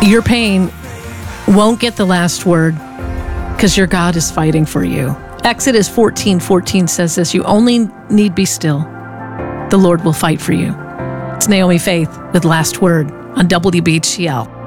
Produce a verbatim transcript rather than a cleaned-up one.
Your pain won't get the last word because your God is fighting for you. Exodus fourteen fourteen says this, you only need be still. The Lord will fight for you. It's Naomi Faith with Last Word on W B G L.